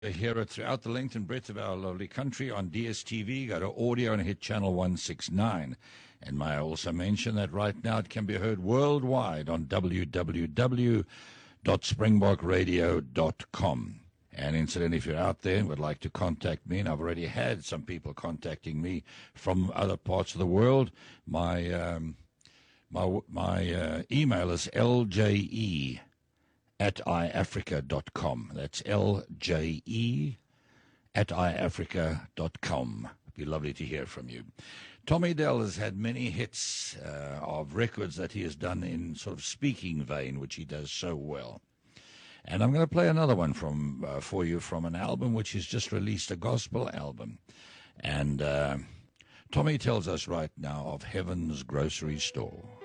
Hear it throughout the length and breadth of our lovely country on DSTV. Go to audio and hit channel 169. And may I also mention that right now it can be heard worldwide on www.springbokradio.com. And incidentally, if you're out there and would like to contact me, and I've already had some people contacting me from other parts of the world, my email is lje@iafrica.com. That's lje@iafrica.com. It'd be lovely to hear from you. Tommy Dell has had many hits of records that he has done in sort of speaking vein, which he does so well. And I'm going to play another one for you from an album which he's just released, a gospel album. And Tommy tells us right now of Heaven's Grocery Store.